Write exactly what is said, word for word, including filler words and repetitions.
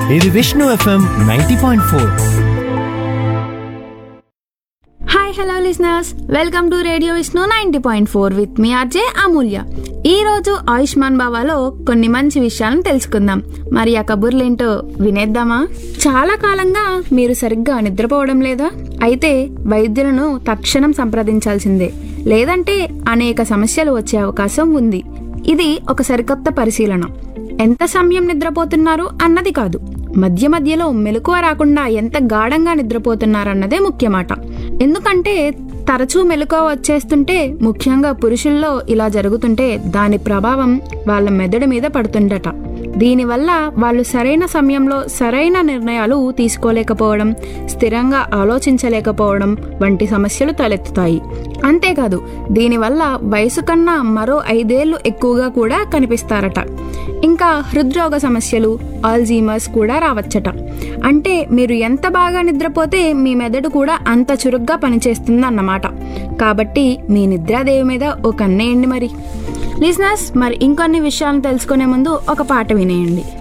ఇది Vishnu FM ninety point four. Hi hello listeners, welcome to radio Vishnu ninety point four with me RJ అమూల్య. ఈ రోజు ఆయుష్మాన్ బావాలో కొన్ని మంచి విషయాలను తెలుసుకుందాం. మరి ఆ కబుర్లేంటో వినేద్దామా? చాలా కాలంగా మీరు సరిగ్గా నిద్రపోవడం లేదా? అయితే వైద్యులను తక్షణం సంప్రదించాల్సిందే, లేదంటే అనేక సమస్యలు వచ్చే అవకాశం ఉంది. ఇది ఒక సరికొత్త పరిశీలన. ఎంత సమయం నిద్రపోతున్నారు అన్నది కాదు, మధ్య మధ్యలో మెలకువ రాకుండా ఎంత గాఢంగా నిద్రపోతున్నారన్నదే ముఖ్యమాట. ఎందుకంటే తరచూ మెలకువ వచ్చేస్తుంటే, ముఖ్యంగా పురుషుల్లో ఇలా జరుగుతుంటే దాని ప్రభావం వాళ్ళ మెదడు మీద పడుతుందట. దీనివల్ల వాళ్ళు సరైన సమయంలో సరైన నిర్ణయాలు తీసుకోలేకపోవడం, స్థిరంగా ఆలోచించలేకపోవడం వంటి సమస్యలు తలెత్తుతాయి. అంతేకాదు, దీనివల్ల వయసు కన్నా మరో ఐదేళ్లు ఎక్కువగా కూడా కనిపిస్తారట. ఇంకా హృద్రోగ సమస్యలు, ఆల్జీమర్స్ కూడా రావచ్చట. అంటే మీరు ఎంత బాగా నిద్రపోతే మీ మెదడు కూడా అంత చురుగ్గా పనిచేస్తుంది అన్నమాట. కాబట్టి మీ నిద్రాదేవి మీద ఓ కన్నేయండి మరి. లిజనర్స్, మరి ఇంకొన్ని విషయాలను తెలుసుకునే ముందు ఒక పాట వినేయండి.